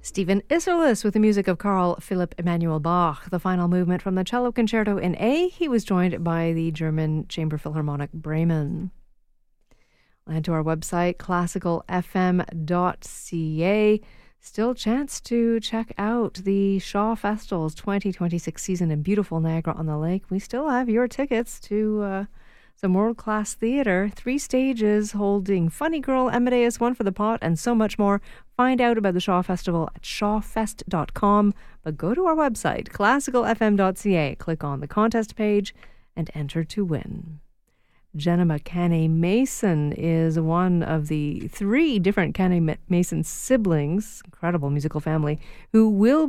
Stephen Isserlis with the music of Carl Philipp Emanuel Bach, the final movement from the Cello Concerto in A. He was joined by the German Chamber Philharmonic Bremen. And to our website, classicalfm.ca. Still chance to check out the Shaw Festival's 2026 season in beautiful Niagara-on-the-Lake. We still have your tickets to some world-class theater. 3 stages holding Funny Girl, Amadeus, One for the Pot, and so much more. Find out about the Shaw Festival at shawfest.com. But go to our website, classicalfm.ca. Click on the contest page and enter to win. Jenna McCanney Mason is one of the 3 different Canny Mason siblings, incredible musical family, who will